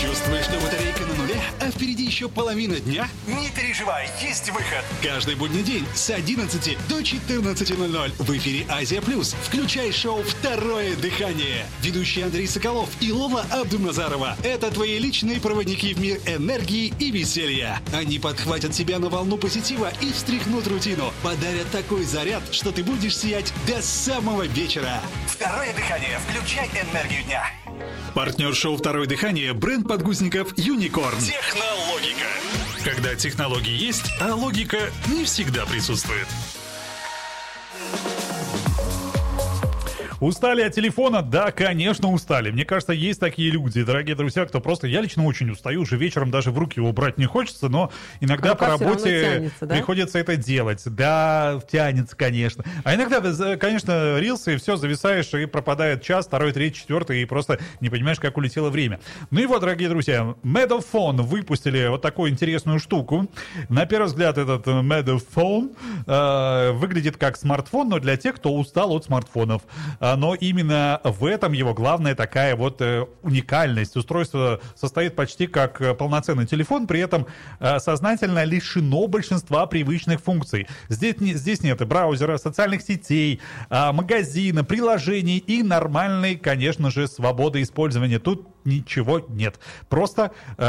Чувствуешь, что батарейка на нуле, а впереди еще половина дня? Не переживай, есть выход. Каждый будний день с 11 до 14:00 в эфире «Азия Плюс». Включай шоу «Второе дыхание». Ведущие Андрей Соколов и Лола Абдуназарова – это твои личные проводники в мир энергии и веселья. Они подхватят тебя на волну позитива и встряхнут рутину, подарят такой заряд, что ты будешь сиять до самого вечера. Второе дыхание. Включай энергию дня. Партнер шоу «Второе дыхание» – бренд подгузников «Юникорн». Технологика. Когда технологии есть, а логика не всегда присутствует. Устали от телефона? Да, конечно, устали. Мне кажется, есть такие люди, дорогие друзья, кто просто... Я лично очень устаю, уже вечером даже в руки его брать не хочется, но иногда по работе тянется, да? приходится это делать. Да, тянется, конечно. А иногда, конечно, рилсы, и все, зависаешь, и пропадает час, второй, третий, четвертый, и просто не понимаешь, как улетело время. Ну и вот, дорогие друзья, Medophone выпустили вот такую интересную штуку. На первый взгляд, этот Medophone выглядит как смартфон, но для тех, кто устал от смартфонов. Но именно в этом его главная такая вот уникальность. Устройство состоит почти как полноценный телефон, при этом сознательно лишено большинства привычных функций. Здесь нет браузера, социальных сетей, магазина, приложений и нормальной, конечно же, свободы использования. Тут ничего нет. Просто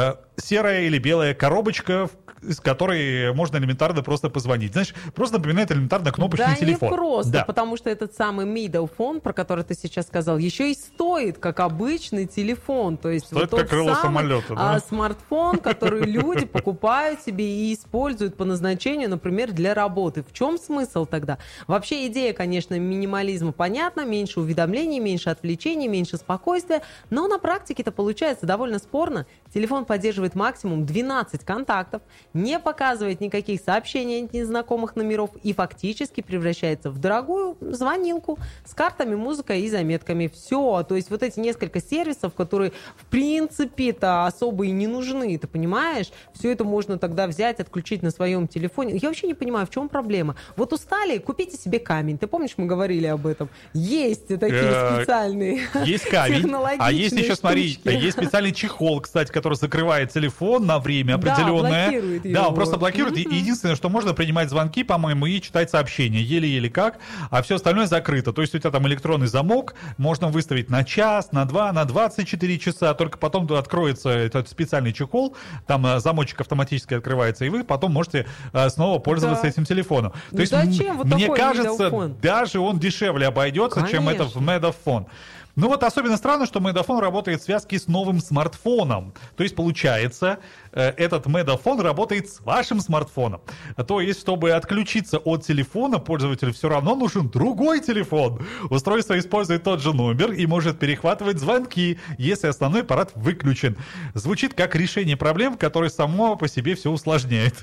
серая или белая коробочка, из которой можно элементарно просто позвонить. Знаешь, просто напоминает элементарно кнопочный телефон. Да не просто, да. Потому что этот самый Medophone, про который ты сейчас сказал, еще и стоит как обычный телефон. То есть стоит вот как крыло самолета, да? Смартфон, который люди покупают себе и используют по назначению, например, для работы. В чем смысл тогда? Вообще идея, конечно, минимализма понятна. Меньше уведомлений, меньше отвлечений, меньше спокойствия. Но на практике это получается довольно спорно. Телефон поддерживает максимум 12 контактов, не показывает никаких сообщений от незнакомых номеров и фактически превращается в дорогую звонилку с картами, музыкой и заметками. Все. То есть вот эти несколько сервисов, которые в принципе-то особо и не нужны, ты понимаешь? Все это можно тогда взять, отключить на своем телефоне. Я вообще не понимаю, в чем проблема. Вот устали, купите себе камень. Ты помнишь, мы говорили об этом? Есть такие специальные есть камень, а есть еще, смотри, есть специальный чехол, кстати, который закрывает телефон на время определенное. Блокирует его. Да, он просто блокирует. Единственное, что можно принимать звонки, по-моему, и читать сообщения. Еле-еле как. А все остальное закрыто. То есть у тебя там электронный замок. Можно выставить на час, на 2, на 24 часа. Только потом откроется этот специальный чехол. Там замочек автоматически открывается. И вы потом можете снова пользоваться этим телефоном. То есть, зачем мне кажется, Medophone? даже он дешевле обойдется, чем этот Medophone. Ну вот особенно странно, что Medophone работает в связке с новым смартфоном. То есть получается, этот Medophone работает с вашим смартфоном. То есть, чтобы отключиться от телефона, пользователю все равно нужен другой телефон. Устройство использует тот же номер и может перехватывать звонки, если основной аппарат выключен. Звучит как решение проблем, которое само по себе все усложняет.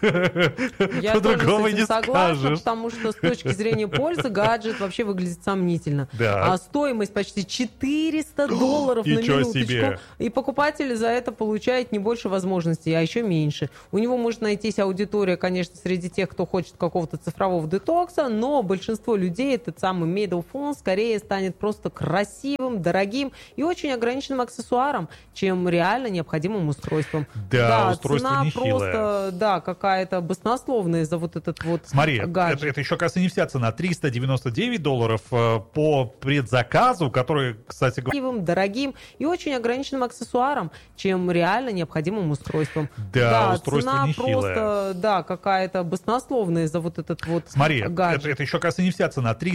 Я По-другому тоже с не этим согласна, скажешь. потому что с точки зрения пользы гаджет вообще выглядит сомнительно. Да. А стоимость почти $400 на Ничего минуточку. себе. И покупатель за это получает не больше возможностей, а еще меньше. У него может найтись аудитория, конечно, среди тех, кто хочет какого-то цифрового детокса, но большинство людей этот самый Medophone скорее станет просто красивым, дорогим и очень ограниченным аксессуаром, чем реально необходимым устройством. Да, устройство цена нехилое. просто, да, какая-то баснословная за вот этот вот Смотри, гаджет. это еще, кажется, не вся цена. $399 по предзаказу, который, кстати говоря... Дорогим и очень ограниченным аксессуаром, чем реально необходимым устройством. Да, устройство цена нехилое. просто, да, какая-то баснословная за вот этот вот Смотри, гаджет. это еще, кажется, не вся цена.